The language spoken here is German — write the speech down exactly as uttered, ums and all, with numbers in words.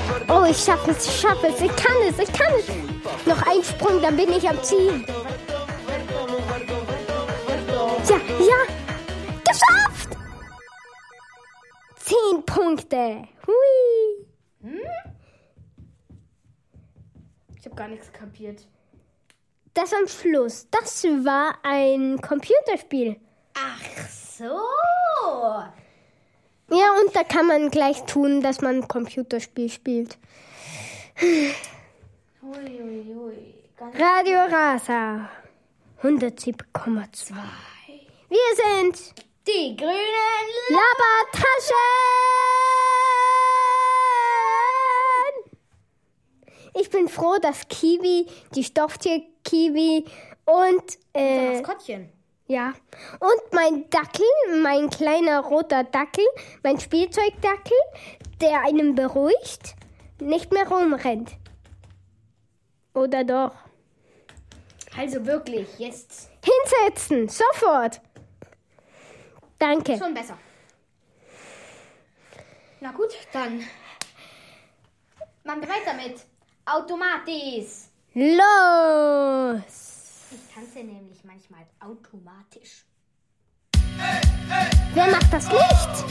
Oh, ich schaffe es, ich schaffe es, ich kann es, ich kann es. Noch ein Sprung, dann bin ich am Ziel. Ja, ja, geschafft! Zehn Punkte. Hui. Hm? Ich habe gar nichts kapiert. Das am Schluss, das war ein Computerspiel. Ach so. Ja, und da kann man gleich tun, dass man ein Computerspiel spielt. Hui, hui, hui. Ganz Radio Rasa hundertsieben Komma zwei. Wir sind die grünen Labertaschen. Ich bin froh, dass Kiwi, die Stofftier-Kiwi und äh, Maskottchen. ja und mein Dackel, mein kleiner roter Dackel, mein Spielzeugdackel, der einen beruhigt, nicht mehr rumrennt. Oder doch? Also wirklich, jetzt Hinsetzen, sofort. Danke. schon besser. Na gut, dann machen wir weiter mit Automatis. Los! Ich tanze nämlich manchmal automatisch. Wer macht das Licht?